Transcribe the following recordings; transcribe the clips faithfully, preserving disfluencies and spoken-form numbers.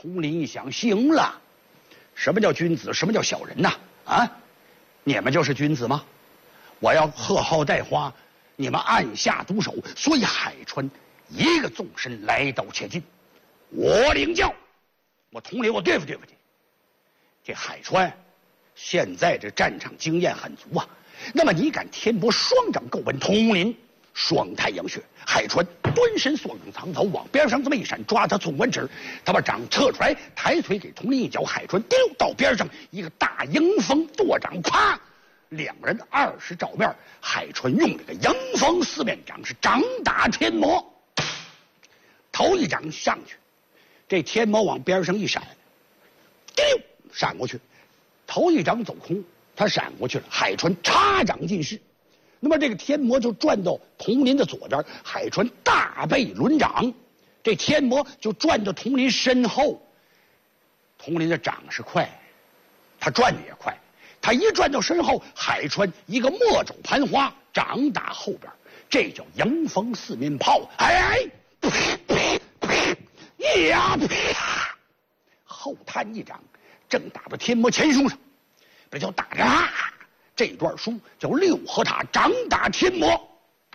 统领一想，行了，什么叫君子？什么叫小人呐？啊，你们就是君子吗？我要贺号带花，你们按下毒手。所以海川一个纵身来到切近，我领教，我统领我对付对付你。这海川现在这战场经验很足啊。那么你敢天波双掌够稳，统领双太阳穴，海川蹲身缩影藏头，往边上这么一闪，抓他纵弯指，他把掌撤出来，抬腿给统领一脚，海川丢到边上，一个大迎风跺掌，啪，两人二十照面，海川用这个迎风四面掌是掌打天魔，头一掌上去，这天魔往边上一闪，丢闪过去，头一掌走空，他闪过去了，海川插掌进势。那么这个天魔就转到统领的左边，海川大背抡掌，这天魔就转到统领身后。统领的掌是快，他转的也快，他一转到身后，海川一个墨肘盘花，掌打后边，这叫迎风四面炮。哎，呀，后探一掌，正打到天魔前胸上，这叫打着啊。这段书叫六合塔掌打天魔，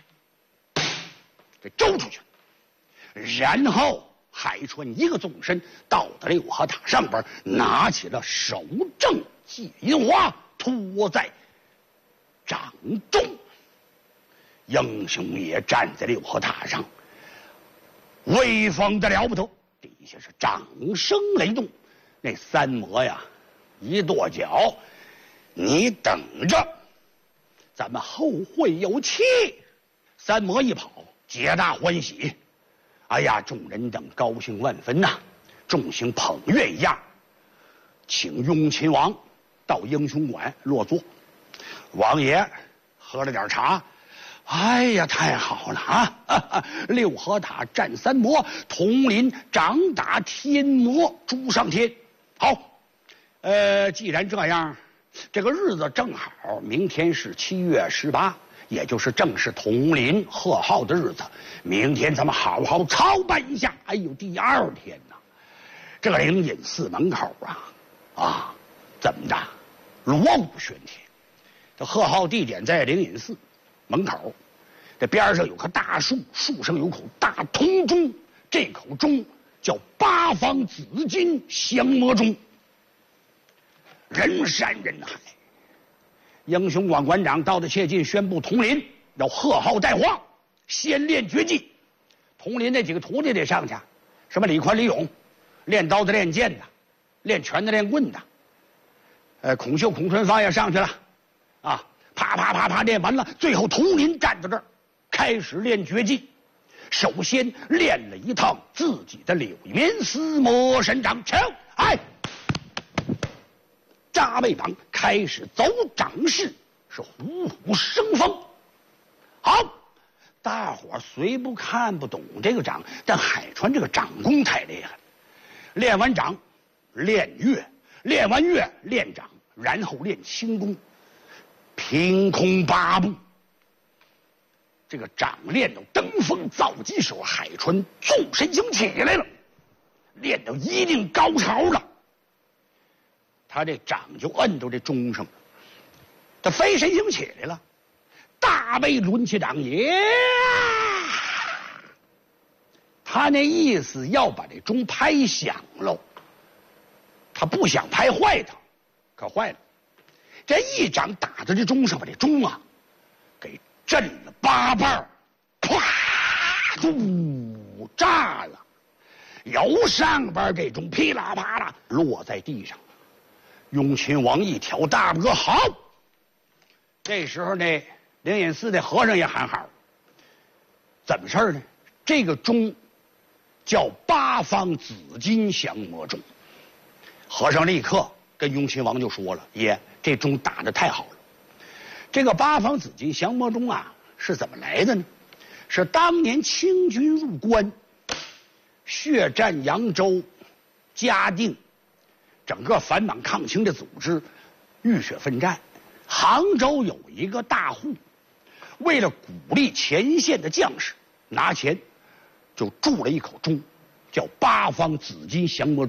给周出去了。然后海川一个纵身到了六合塔上边，拿起了手正借银花，托在掌中。英雄也站在六合塔上，威风的了不得，底下是掌声雷动。那三魔呀，一跺脚。你等着，咱们后会有期。三魔一跑，皆大欢喜。哎呀，众人等高兴万分呐、啊！众星捧月一样，请雍亲王到英雄馆落座。王爷喝了点茶，哎呀，太好了啊！哈哈，六合塔战三魔，统领掌打天魔，诛上天。好，呃，既然这样。这个日子正好，明天是七月十八，也就是正是统领贺号的日子。明天咱们好好操办一下。哎呦，第二天呢，这个灵隐寺门口啊，啊，怎么的，锣鼓喧天。这贺号地点在灵隐寺门口，这边上有棵大树，树上有口大铜钟，这口钟叫八方紫金降魔钟。人山人海，英雄馆馆长到的切近，宣布统领要贺号带花，先练绝技。统领那几个徒弟得上去，什么李宽、李勇，练刀子、练剑的，练拳的、练棍的。呃，孔秀、孔春芳也上去了，啊，啪啪啪啪练完了，最后统领站在这儿，开始练绝技。首先练了一趟自己的柳面丝魔神掌，瞧，哎。扎背膀开始走掌式，是虎虎生风。好，大伙儿虽不看不懂这个掌，但海川这个掌功太厉害了。练完掌，练月，练完月练掌，然后练轻功，凭空八步。这个掌练到登峰造极时候，海川纵身行起来了，练到一定高潮了。他这掌就摁到这钟上了，他飞身行起来了，大背抡起掌也，他那意思要把这钟拍响喽，他不想拍坏它，可坏了，这一掌打在这钟上，把这钟啊给震了八瓣，啪，嘟，炸了，由上边这钟噼啦啪啦落在地上。雍亲王一挑大拇哥，好！这时候呢，灵隐寺的和尚也喊好。怎么事呢？这个钟叫八方紫金降魔钟。和尚立刻跟雍亲王就说了：“爷，这钟打得太好了。这个八方紫金降魔钟啊，是怎么来的呢？是当年清军入关，血战扬州、嘉定。”整个反满抗清的组织浴血奋战，杭州有一个大户，为了鼓励前线的将士拿钱，就铸了一口钟，叫八方紫金降魔钟。